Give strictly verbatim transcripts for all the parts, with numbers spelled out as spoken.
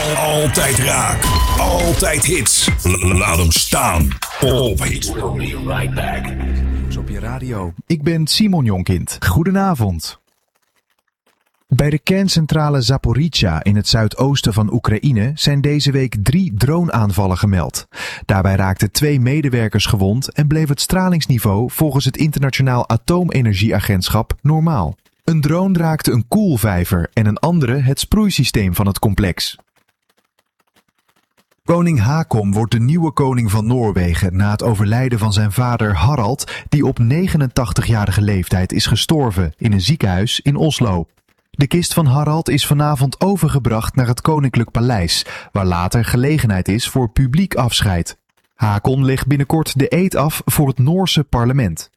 Altijd raak. Altijd hits. Laat hem staan. Op Hits. We'll be right back. Nieuws op je radio. Ik ben Simon Jonkind. Goedenavond. Bij de kerncentrale Zaporizhzhia in het zuidoosten van Oekraïne zijn deze week drie droneaanvallen gemeld. Daarbij raakten twee medewerkers gewond en bleef het stralingsniveau volgens het Internationaal Atoomenergieagentschap normaal. Een drone raakte een koelvijver en een andere het sproeisysteem van het complex. Koning Haakon wordt de nieuwe koning van Noorwegen na het overlijden van zijn vader Harald, die op negenentachtigjarige leeftijd is gestorven in een ziekenhuis in Oslo. De kist van Harald is vanavond overgebracht naar het Koninklijk Paleis, waar later gelegenheid is voor publiek afscheid. Haakon legt binnenkort de eed af voor het Noorse parlement.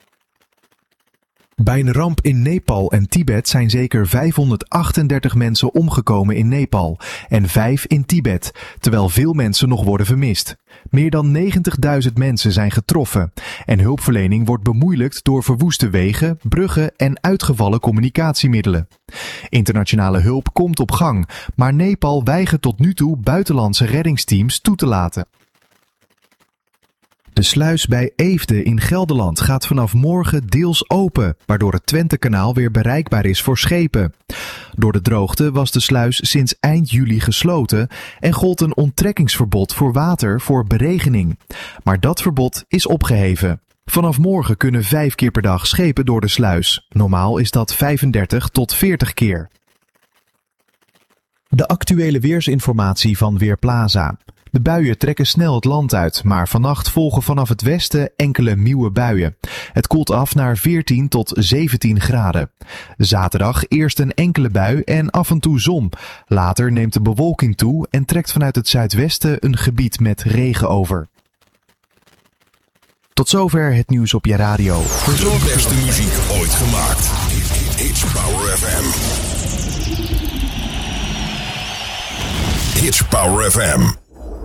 Bij een ramp in Nepal en Tibet zijn zeker vijfhonderdachtendertig mensen omgekomen in Nepal en vijf in Tibet, terwijl veel mensen nog worden vermist. Meer dan negentigduizend mensen zijn getroffen en hulpverlening wordt bemoeilijkt door verwoeste wegen, bruggen en uitgevallen communicatiemiddelen. Internationale hulp komt op gang, maar Nepal weigert tot nu toe buitenlandse reddingsteams toe te laten. De sluis bij Eefde in Gelderland gaat vanaf morgen deels open, waardoor het Twentekanaal weer bereikbaar is voor schepen. Door de droogte was de sluis sinds eind juli gesloten en gold een onttrekkingsverbod voor water voor beregening. Maar dat verbod is opgeheven. Vanaf morgen kunnen vijf keer per dag schepen door de sluis. Normaal is dat vijfendertig tot veertig keer. De actuele weersinformatie van Weerplaza. De buien trekken snel het land uit, maar vannacht volgen vanaf het westen enkele nieuwe buien. Het koelt af naar veertien tot zeventien graden. Zaterdag eerst een enkele bui en af en toe zon. Later neemt de bewolking toe en trekt vanuit het zuidwesten een gebied met regen over. Tot zover het nieuws op je radio. De beste muziek ooit gemaakt. Hits Power F M. Hits Power F M.